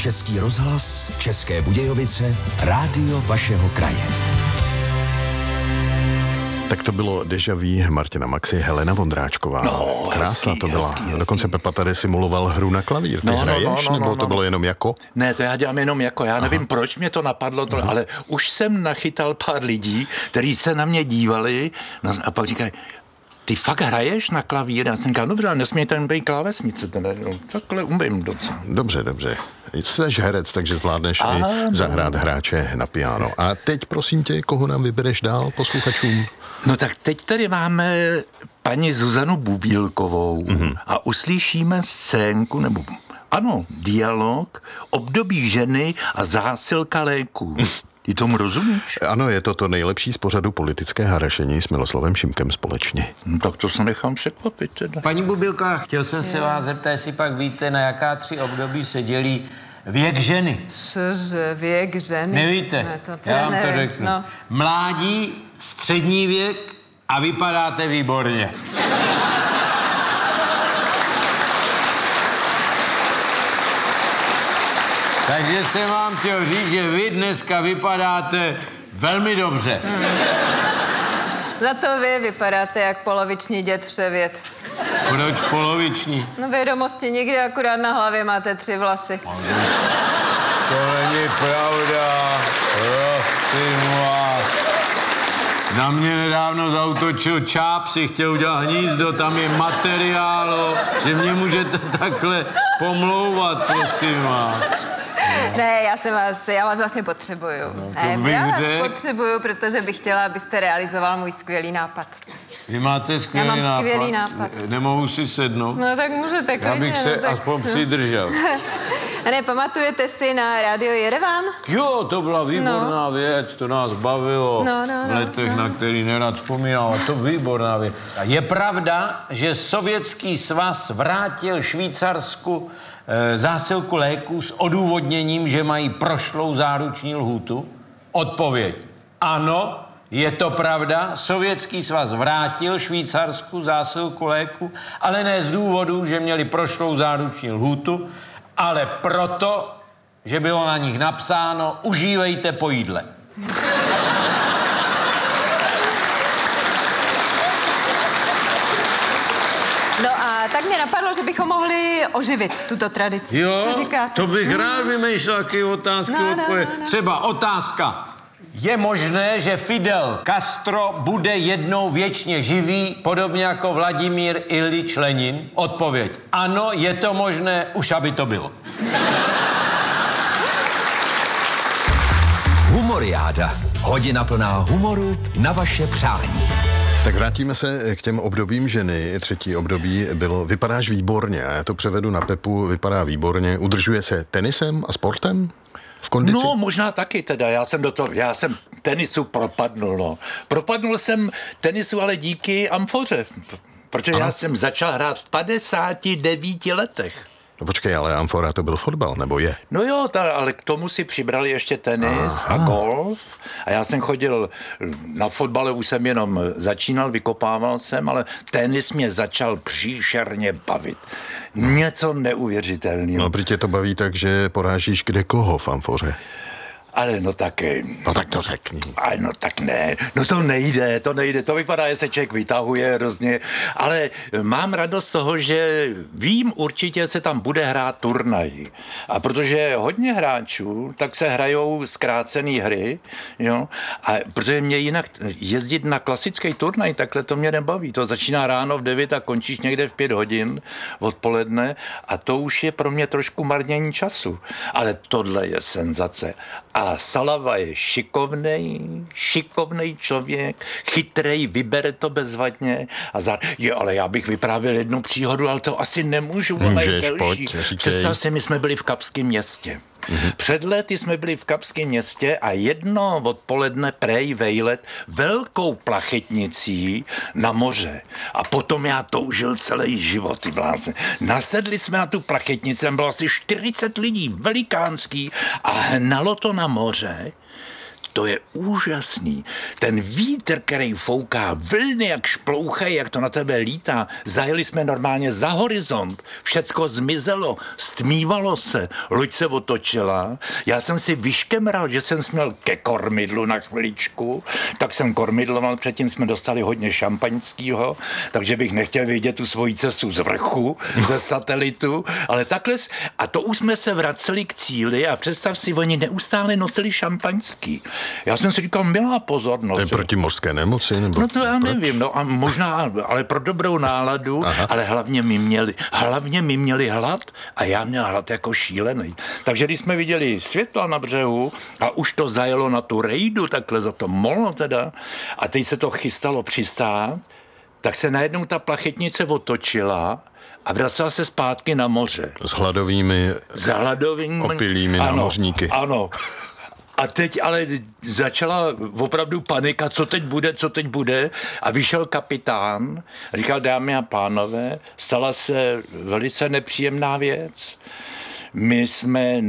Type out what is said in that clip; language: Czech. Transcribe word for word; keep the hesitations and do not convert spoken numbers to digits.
Český rozhlas, České Budějovice, rádio vašeho kraje. Tak to bylo Deja vu Martina Maxy, Helena Vondráčková. No, krásná hezký, to byla. hezký, hezký. Dokonce Pepa tady simuloval hru na klavír. Ty no, hraješ, no, no, no, nebo no, to bylo no. jenom jako? Ne, to já dělám jenom jako. Já nevím, Aha. proč mě to napadlo, to, ale už jsem nachytal pár lidí, kteří se na mě dívali no, a pak říkají, ty fakt hraješ na klavír? Já jsem říkal, dobře, ale nesmějte jen být klávesnice. Teda, no, takhle umím docela. Dobře, dobře. Jsi herec, takže zvládneš Aha, i zahrát hráče na piano. A teď prosím tě, koho nám vybereš dál posluchačům? No tak teď tady máme paní Zuzanu Bubílkovou mm-hmm. a uslyšíme scénku, nebo ano, dialog, období ženy a zásilka léků. Ty tomu rozumíš? Ano, je to to nejlepší z pořadu Politické harašení s Miloslavem Šimkem společně. No, tak to se nechám překvapit teda. Paní Bubílková, chtěl jsem se vás zeptat, jestli pak víte, na jaká tři období se dělí věk ženy. Cože, věk ženy? Nevíte? Ne, to Já vám nevím. to řeknu. No. Mládí, střední věk a vypadáte výborně. Takže jsem vám chtěl říct, že vy dneska vypadáte velmi dobře. Hmm. Za to vy vypadáte jak poloviční děd Vševěd. Proč poloviční? No vědomosti nikdy, akorát na hlavě máte tři vlasy. To není pravda, prosím vás. Na mě nedávno zautočil čáp, si chtěl udělat hnízdo, tam je materiálo, že mě můžete takhle pomlouvat, prosím vás. Ne, já jsem vás, já vás vlastně potřebuju. to Ne, bych já vás řek. potřebuju, protože bych chtěla, abyste realizoval můj skvělý nápad. Vy máte skvělý Já mám nápad. skvělý nápad. Nemohu si sednout? No tak můžete klidně. Já bych se no, tak, aspoň no. přidržel. A ne, pamatujete si na rádio Jerevan? Jo, to byla výborná no. věc, to nás bavilo No, no, v letech, no, no. na který nerad vzpomínal, a to výborná věc. A je pravda, že Sovětský svaz vrátil Švýcarsku e, zásilku léků s odůvodněním, že mají prošlou záruční lhůtu? Odpověď. Ano, je to pravda, Sovětský svaz vrátil Švýcarsku zásilku léku, ale ne z důvodu, že měli prošlou záruční lhůtu, ale proto, že bylo na nich napsáno, užívejte po jídle. No a tak mě napadlo, že bychom mohli oživit tuto tradici. Jo, Co říkáte? to bych rád vymýšlel taky otázky. No, no, odpověď. no, no. Třeba otázka. Je možné, že Fidel Castro bude jednou věčně živý, podobně jako Vladimír Ilič Lenin? Odpověď. Ano, je to možné, už aby to bylo. Humoriáda. Hodina plná humoru na vaše přání. Tak vrátíme se k těm obdobím ženy. Třetí období bylo vypadáš výborně. A já to převedu na Pepu, vypadá výborně. Udržuje se tenisem a sportem? V kondici? No, možná taky teda. Já jsem do toho, já jsem tenisu propadnul, no. Propadnul jsem tenisu, ale díky amfoře. Protože Aha. já jsem začal hrát v padesáti devíti letech. No počkej, ale amfora to byl fotbal, nebo je? No jo, ta, ale k tomu si přibrali ještě tenis Aha. a golf. A já jsem chodil na fotbale, už jsem jenom začínal, vykopával jsem, ale tenis mě začal příšerně bavit. Něco neuvěřitelného. No, protože tě to baví tak, že porážíš kde koho v amfoře. Ale no tak... No tak to řekni. Ale no tak ne, no to nejde, to nejde, to vypadá, že se člověk vytahuje hrozně, ale mám radost z toho, že vím určitě, se tam bude hrát turnaj. A protože hodně hráčů, tak se hrajou zkrácený hry, jo, a protože mě jinak jezdit na klasický turnaj, takhle to mě nebaví, to začíná ráno v devět a končíš někde v pět hodin odpoledne a to už je pro mě trošku marnění času, ale tohle je senzace. A Salava je šikovnej, šikovnej člověk, chytrej, vybere to bezvadně. A za... Jo, ale já bych vyprávěl jednu příhodu, ale to asi nemůžu. Můžeš, pojď, Představ si, my jsme byli v Kapském městě. Mm-hmm. Před lety jsme byli v Kapském městě a jedno odpoledne prej vejlet velkou plachetnicí na moře. A potom já toužil celý život, ty blázne. Nasedli jsme na tu plachetnici, tam bylo asi čtyřicet lidí, velikánský, a hnalo to na moře. to je úžasný. Ten vítr, který fouká, vlny jak šplouchají, jak to na tebe lítá. Zajeli jsme normálně za horizont. Všecko zmizelo, stmívalo se, loď se otočila. Já jsem si vyškemral, že jsem směl ke kormidlu na chviličku, tak jsem kormidloval, předtím jsme dostali hodně šampaňského, takže bych nechtěl vidět tu svoji cestu z vrchu, ze satelitu, ale takhle, a to už jsme se vraceli k cíli a představ si, oni neustále nosili šampaňský. Já jsem si říkal, milá pozornost. To je proti mořské nemoci? Nebo no to já proč? nevím, no a možná, ale pro dobrou náladu, aha. ale hlavně my měli, hlavně my měli hlad a já měl hlad jako šílený. Takže když jsme viděli světla na břehu a už to zajelo na tu rejdu, takhle za to molo teda, a teď se to chystalo přistát, tak se najednou ta plachetnice otočila a vracela se zpátky na moře. S hladovými, S hladovými opilými ano, námořníky. Ano. A teď ale začala opravdu panika, co teď bude, co teď bude. A vyšel kapitán, říkal, dámy a pánové, stala se velice nepříjemná věc. My jsme